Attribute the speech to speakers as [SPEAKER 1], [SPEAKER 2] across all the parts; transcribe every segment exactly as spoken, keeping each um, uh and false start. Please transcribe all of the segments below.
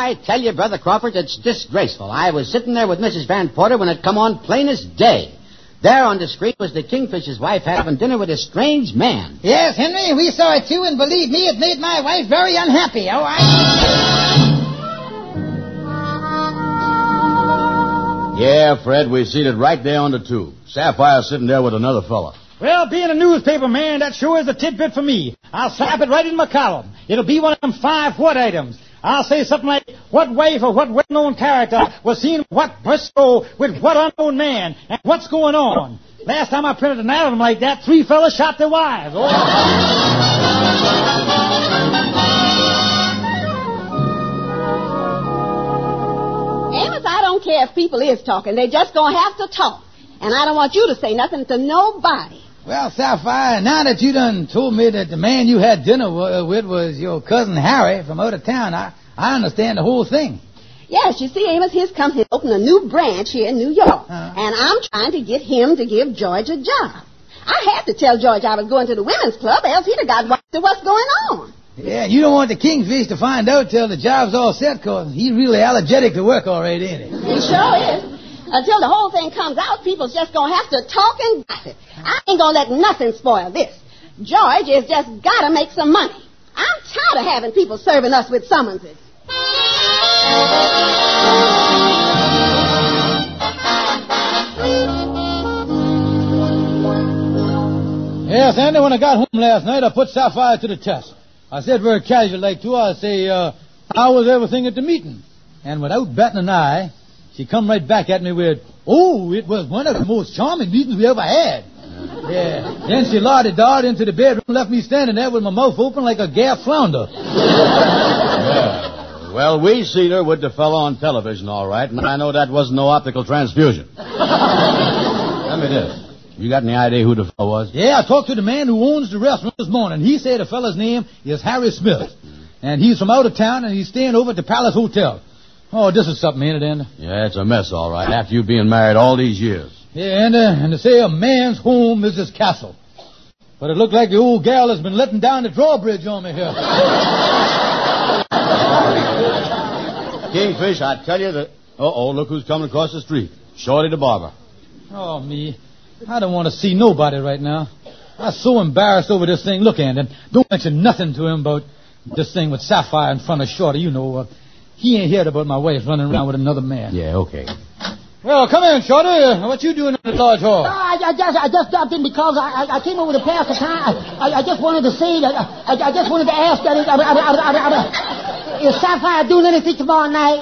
[SPEAKER 1] I tell you, Brother Crawford, it's disgraceful. I was sitting there with Missus Van Porter when it come on plain as day. There on the screen was the Kingfisher's wife having dinner with a strange man.
[SPEAKER 2] Yes, Henry, we saw it too, and believe me, it made my wife very unhappy. Oh, I...
[SPEAKER 3] Yeah, Fred, we seen it right there on the tube. Sapphire sitting there with another fella.
[SPEAKER 4] Well, being a newspaper man, that sure is a tidbit for me. I'll slap it right in my column. It'll be one of them five what items. I'll say something like, what wife or what well-known character was seen what Briscoe with what unknown man, and what's going on. Last time I printed an album like that, three fellas shot their wives. Oh.
[SPEAKER 5] Amos, I don't care if people is talking. They're just going to have to talk. And I don't want you to say nothing to nobody.
[SPEAKER 2] Well, Sapphire, now that you done told me that the man you had dinner with was your cousin Harry from out of town, I, I understand the whole thing.
[SPEAKER 5] Yes, you see, Amos, his company opened a new branch here in New York. Uh-huh. And I'm trying to get him to give George a job. I had to tell George I was going to the women's club, else he'd have got wise to what's going on.
[SPEAKER 2] Yeah, you don't want the Kingfish to find out till the job's all set, because he's really allergic to work already, ain't he?
[SPEAKER 5] He sure is. Until the whole thing comes out, people's just going to have to talk and gossip. I ain't going to let nothing spoil this. George has just got to make some money. I'm tired of having people serving us with summonses.
[SPEAKER 4] Yes, Andy, when I got home last night, I put Sapphire to the test. I said very casual like to her, I say, uh, how was everything at the meeting? And without batting an eye, she come right back at me with, oh, it was one of the most charming meetings we ever had. Yeah. Then she lowered the dart into the bedroom and left me standing there with my mouth open like a gaff flounder.
[SPEAKER 3] Yeah. Well, we seen her with the fellow on television, all right, and I know that wasn't no optical transfusion. Tell me this. You got any idea who the fellow was?
[SPEAKER 4] Yeah, I talked to the man who owns the restaurant this morning. He said the fellow's name is Harry Smith. And he's from out of town, and he's staying over at the Palace Hotel. Oh, this is something, ain't it, Andy?
[SPEAKER 3] Yeah, it's a mess, all right, after you being married all these years.
[SPEAKER 4] Yeah, Andy, and to say a man's home is his castle. But it looked like the old gal has been letting down the drawbridge on me here.
[SPEAKER 3] Kingfish, I tell you that... Uh-oh, look who's coming across the street. Shorty the barber.
[SPEAKER 4] Oh, me. I don't want to see nobody right now. I'm so embarrassed over this thing. Look, Andy, don't mention nothing to him about this thing with Sapphire in front of Shorty. You know, uh, he ain't heard about my wife running around with another man.
[SPEAKER 3] Yeah, okay.
[SPEAKER 4] Well, come in, Shorty. What you doing in the lodge hall?
[SPEAKER 6] Uh, I, I just I just dropped in because I I, I came over to pass the time. I, I just wanted to say that I, I just wanted to ask that I, I, I, I, I, I, is Sapphire doing anything tomorrow night?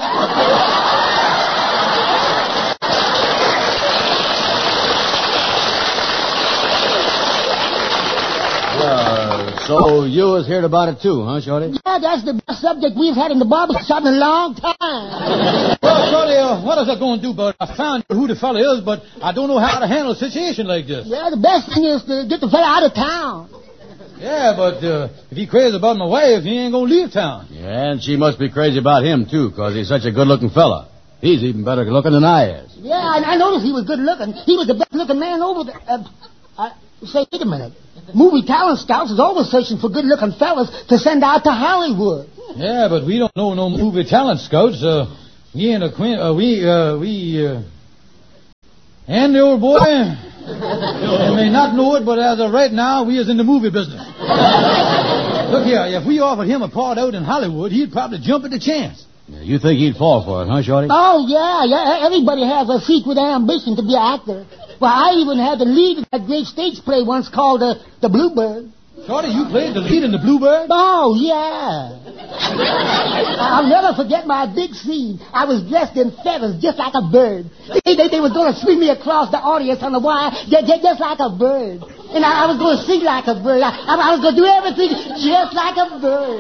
[SPEAKER 3] Uh, so you was heard about it too, huh, Shorty?
[SPEAKER 6] Yeah, that's the best subject we've had in the barber shop in a long time.
[SPEAKER 4] Well, Shorty, uh, what is I going to do about it? I found who the fella is, but I don't know how to handle a situation like this.
[SPEAKER 6] Yeah, the best thing is to get the fella out of town.
[SPEAKER 4] Yeah, but uh, if he crazy about my wife, he ain't going to leave town.
[SPEAKER 3] Yeah, and she must be crazy about him, too, because he's such a good-looking fella. He's even better looking than I is.
[SPEAKER 6] Yeah, I, I noticed he was good looking. He was the best looking man over there. Uh, uh, say, wait a minute. Movie talent scouts is always searching for good looking fellas to send out to Hollywood.
[SPEAKER 4] Yeah, but we don't know no movie talent scouts. Uh, we ain't acquainted. Uh, we, uh, we, uh... Andy, old boy, you may not know it, but as of right now, we is in the movie business. Look here, if we offered him a part out in Hollywood, he'd probably jump at the chance.
[SPEAKER 3] Yeah, you think he'd fall for it, huh, Shorty?
[SPEAKER 6] Oh, yeah, yeah. Everybody has a secret ambition to be an actor. Well, I even had the lead in that great stage play once called uh, The Bluebird.
[SPEAKER 4] Shorty, you played the lead in The Bluebird?
[SPEAKER 6] Oh, yeah. I'll never forget my big scene. I was dressed in feathers just like a bird. They, they, they were going to swing me across the audience on the wire just, just like a bird. And I, I was going to sing like a bird. I, I was going to do everything just like a bird.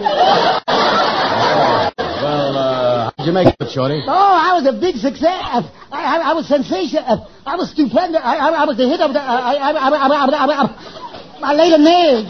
[SPEAKER 3] Well, uh, how'd you make it, Shorty?
[SPEAKER 6] Oh, I was a big success. I, I, I was sensational. I was stupendous. I, I, I was the hit of the... I, I, I, I, I, I, I, I laid an egg.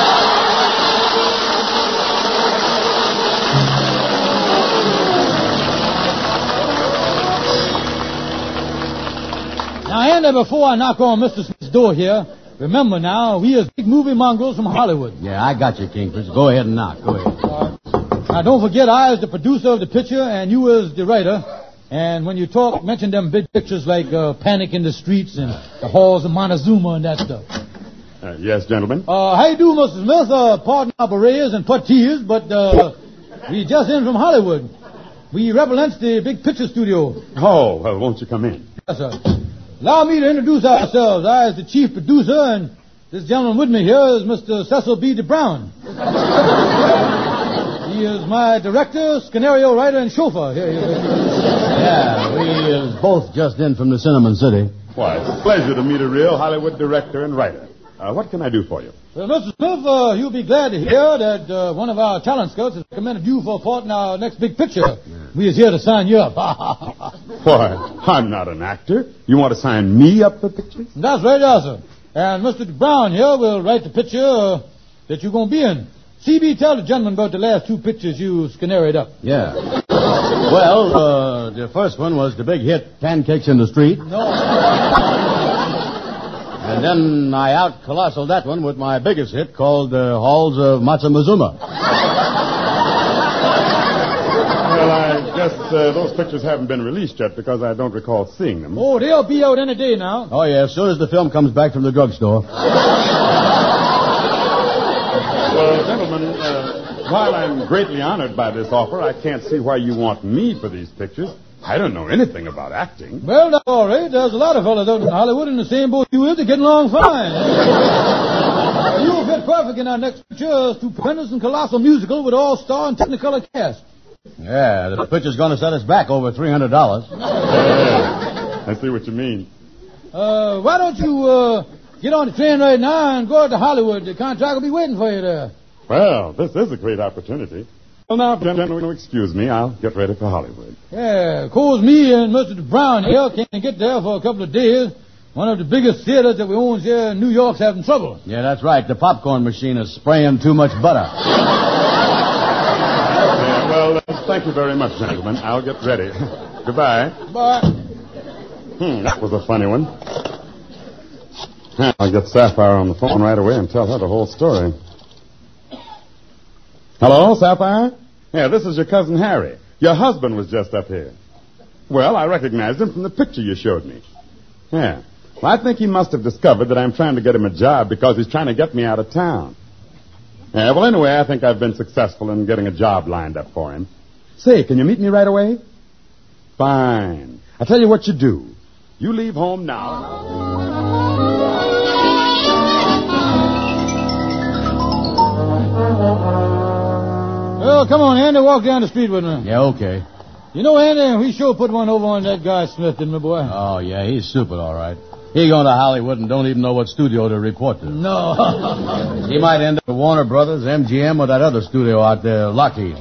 [SPEAKER 4] Now, Andy, before I knock on Mister Smith's door here, remember now, we is big movie mongrels from Hollywood.
[SPEAKER 3] Yeah, I got you, Kingfish. Go ahead and knock. Go ahead.
[SPEAKER 4] Now, don't forget, I is the producer of the picture, and you is the writer. And when you talk, mention them big pictures like uh, Panic in the Streets and the Halls of Montezuma and that stuff.
[SPEAKER 7] Uh, yes, gentlemen?
[SPEAKER 4] Uh, how you do, Mister Smith? Uh, pardon our berets and puttees, but uh, we just in from Hollywood. We represent the big picture studio.
[SPEAKER 7] Oh, well, won't you come in?
[SPEAKER 4] Yes, sir. Allow me to introduce ourselves. I is the chief producer, and this gentleman with me here is Mister Cecil B. DeBrown. He is my director, scenario writer, and chauffeur. Here, here, here.
[SPEAKER 3] Yeah, we is both just in from the Cinnamon City.
[SPEAKER 7] Why, it's a pleasure to meet a real Hollywood director and writer. Uh, what can I do for you?
[SPEAKER 4] Well, Mister Smith, uh, you'll be glad to hear that uh, one of our talent scouts has recommended you for a part in our next big picture. Yeah. We is here to sign you up.
[SPEAKER 7] Why, I'm not an actor. You want to sign me up for pictures?
[SPEAKER 4] That's right, yes, sir. And Mister Brown here will write the picture uh, that you're going to be in. C B, tell the gentleman about the last two pictures you scenaried up.
[SPEAKER 3] Yeah. Well, uh, the first one was the big hit, Pancakes in the Street.
[SPEAKER 4] No.
[SPEAKER 3] And then I out colossal that one with my biggest hit called uh, Halls of Montezuma.
[SPEAKER 7] Well, I guess uh, those pictures haven't been released yet because I don't recall seeing them.
[SPEAKER 4] Oh, they'll be out any day now.
[SPEAKER 3] Oh, yeah, as soon as the film comes back from the drugstore.
[SPEAKER 7] Well, gentlemen, uh, while I'm greatly honored by this offer, I can't see why you want me for these pictures. I don't know anything about acting.
[SPEAKER 4] Well, that's all right. There's a lot of fellas out in Hollywood in the same boat you is. They're getting along fine. You'll fit perfect in our next picture, stupendous and colossal musical with all-star and technicolor cast.
[SPEAKER 3] Yeah, the picture's going to set us back over three hundred dollars.
[SPEAKER 7] Yeah, I see what you mean.
[SPEAKER 4] Uh, why don't you uh, get on the train right now and go out to Hollywood? The contract will be waiting for you there.
[SPEAKER 7] Well, this is a great opportunity. Well, now, gentlemen, excuse me. I'll get ready for Hollywood.
[SPEAKER 4] Yeah, of course, me and Mister Brown here can't get there for a couple of days. One of the biggest theaters that we own here in New York's having trouble.
[SPEAKER 3] Yeah, that's right. The popcorn machine is spraying too much butter.
[SPEAKER 7] Yeah, well, uh, thank you very much, gentlemen. I'll get ready. Goodbye.
[SPEAKER 4] Bye.
[SPEAKER 7] Hmm, that was a funny one. I'll get Sapphire on the phone right away and tell her the whole story. Hello, Sapphire? Yeah, this is your cousin Harry. Your husband was just up here. Well, I recognized him from the picture you showed me. Yeah. Well, I think he must have discovered that I'm trying to get him a job because he's trying to get me out of town. Yeah, well, anyway, I think I've been successful in getting a job lined up for him. Say, can you meet me right away? Fine. I'll tell you what you do. You leave home now.
[SPEAKER 4] Well, come on, Andy, walk down the street with me.
[SPEAKER 3] Yeah, okay.
[SPEAKER 4] You know, Andy, we sure put one over on that guy Smith, didn't we, boy?
[SPEAKER 3] Oh, yeah, he's stupid, all right. He going to Hollywood and don't even know what studio to report to.
[SPEAKER 4] No.
[SPEAKER 3] He might end up at Warner Brothers, M G M, or that other studio out there, Lockheed.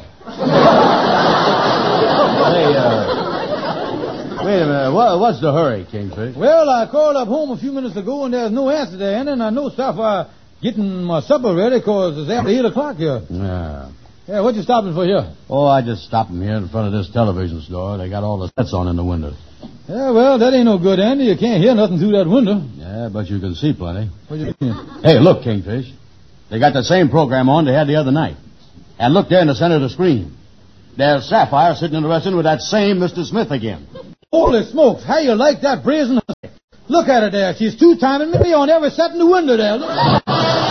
[SPEAKER 3] Hey, uh... Wait a minute. What, what's the hurry, Kingfish?
[SPEAKER 4] Well, I called up home a few minutes ago, and there's no answer there, Andy, and I know Sapphire getting my supper ready because it's after eight o'clock here.
[SPEAKER 3] Yeah.
[SPEAKER 4] Yeah, what you stopping for here?
[SPEAKER 3] Oh, I just stopped him here in front of this television store. They got all the sets on in the window.
[SPEAKER 4] Yeah, well, that ain't no good, Andy. You can't hear nothing through that window.
[SPEAKER 3] Yeah, but you can see plenty.
[SPEAKER 4] What do you mean?
[SPEAKER 3] Hey, look, Kingfish. They got the same program on they had the other night. And look there in the center of the screen. There's Sapphire sitting in the restaurant with that same Mister Smith again.
[SPEAKER 4] Holy smokes, how you like that brazen... Look at her there. She's two-timing me on every set in the window there. Look.